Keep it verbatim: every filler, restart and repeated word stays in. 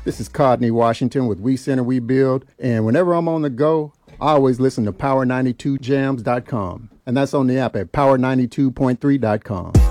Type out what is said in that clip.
This is Codney Washington with We Center, We Build. And whenever I'm on the go, I always listen to power ninety two jams dot com. And that's on the app at power ninety two point three dot com.